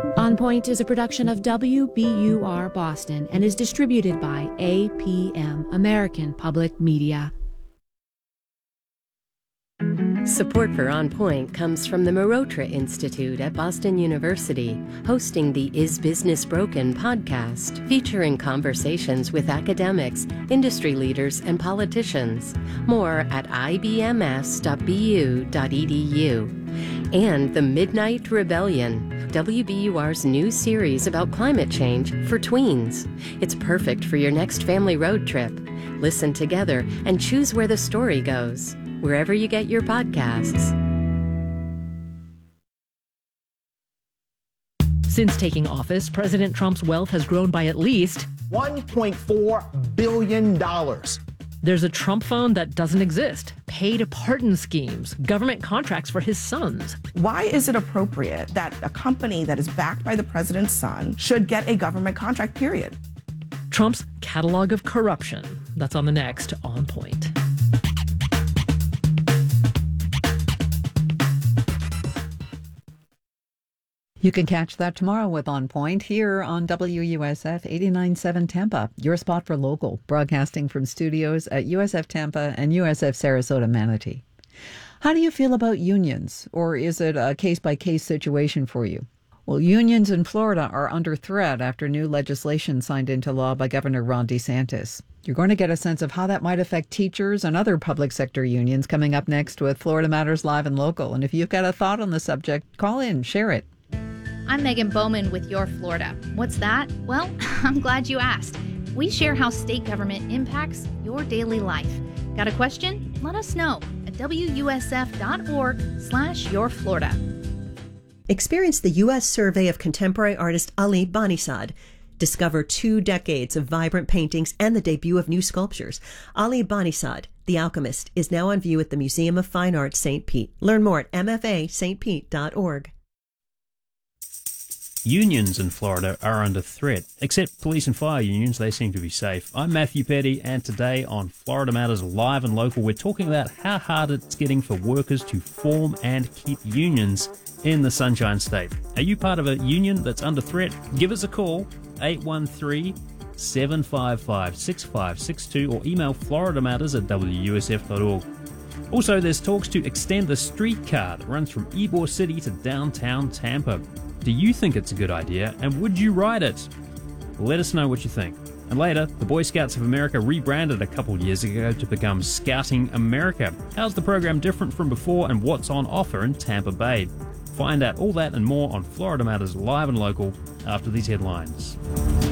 On Point is a production of WBUR Boston and is distributed by APM, American Public Media. Support for On Point comes from the Marotra Institute at Boston University, hosting the Is Business Broken podcast, featuring conversations with academics, industry leaders, and politicians. More at ibms.bu.edu. And The Midnight Rebellion, WBUR's new series about climate change for tweens. It's perfect for your next family road trip. Listen together and choose where the story goes, wherever you get your podcasts. Since taking office, President Trump's wealth has grown by at least $1.4 billion. There's a Trump phone that doesn't exist, paid pardon schemes, government contracts for his sons. Why is it appropriate that a company that is backed by the president's son should get a government contract, period? Trump's catalog of corruption. That's on the next On Point. You can catch that tomorrow with On Point here on WUSF 89.7 Tampa, your spot for local, broadcasting from studios at USF Tampa and USF Sarasota Manatee. How do you feel about unions, or is it a case-by-case situation for you? Well, unions in Florida are under threat after new legislation signed into law by Governor Ron DeSantis. You're going to get a sense of how that might affect teachers and other public sector unions coming up next with Florida Matters Live and Local. And if you've got a thought on the subject, call in, share it. I'm Megan Bowman with Your Florida. What's that? Well, I'm glad you asked. We share how state government impacts your daily life. Got a question? Let us know at wusf.org/yourflorida. Experience the U.S. survey of contemporary artist Ali Banisad. Discover 2 decades of vibrant paintings and the debut of new sculptures. Ali Banisad, The Alchemist, is now on view at the Museum of Fine Arts, St. Pete. Learn more at mfastpete.org. Unions in Florida are under threat. Except police and fire unions, they seem to be safe. I'm Matthew Petty, and today on Florida Matters Live and Local, we're talking about how hard it's getting for workers to form and keep unions in the Sunshine State. Are you part of a union that's under threat? Give us a call, 813-755-6562, or email floridamatters@wusf.org. Also, there's talks to extend the streetcar that runs from Ybor City to downtown Tampa. Do you think it's a good idea, and would you ride it? Let us know what you think. And later, the Boy Scouts of America rebranded a couple years ago to become Scouting America. How's the program different from before, and what's on offer in Tampa Bay? Find out all that and more on Florida Matters Live and Local after these headlines.